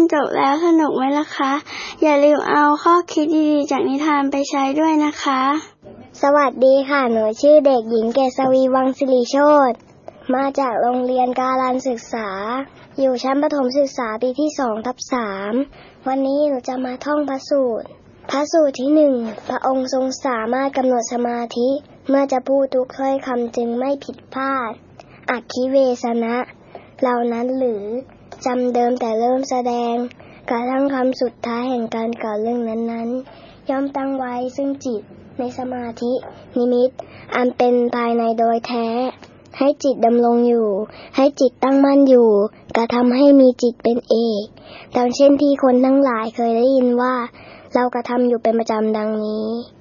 จบแล้วสนุกไหมล่ะคะอย่าลืมเอาข้อคิดดีๆจากนิทานไปใช้ด้วยนะคะสวัสดีค่ะหนูชื่อเด็กหญิงเกษวีวังศิริโชติมาจากโรงเรียนการันศึกษาอยู่ชั้นประถมศึกษาปีที่ 2/3 วันนี้หนูจะมาท่องพระสูตรที่ 1พระองค์ทรงสามารถกำหนดสมาธิเมื่อจะพูดทุกถ้อยคำจึงไม่ผิดพลาดอัคคิเวสนะเหล่านั้นหรือจำเดิมแต่เริ่มแสดงกระทั่งคำสุดท้ายแห่งการกล่าวเรื่องนั้นๆย่อมตั้งไว้ซึ่งจิตในสมาธินิมิตอันเป็นภายในโดยแท้ให้จิตดำรงอยู่ให้จิตตั้งมั่นอยู่กระทำให้มีจิตเป็นเอกดังเช่นที่คนทั้งหลายเคยได้ยินว่าเรากระทำอยู่เป็นประจำดังนี้